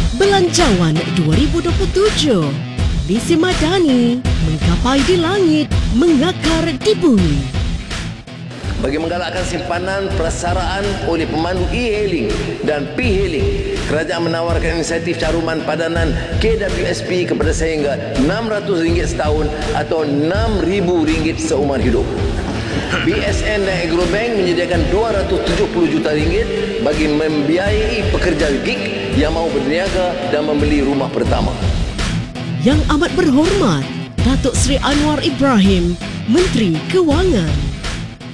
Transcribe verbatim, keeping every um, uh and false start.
Belanjawan dua ribu dua puluh tujuh. Visi Madani, menggapai di langit, mengakar di bumi. Bagi menggalakkan simpanan prasaraan oleh pemandu e-hailing dan p-hailing, kerajaan menawarkan insentif caruman padanan K W S P kepada sehingga enam ratus ringgit setahun atau enam ribu ringgit seumur hidup. B S N dan Agrobank menyediakan dua ratus tujuh puluh juta ringgit bagi membiayai pekerja gig yang mahu berniaga dan membeli rumah pertama. Yang amat berhormat, Datuk Seri Anwar Ibrahim, Menteri Kewangan.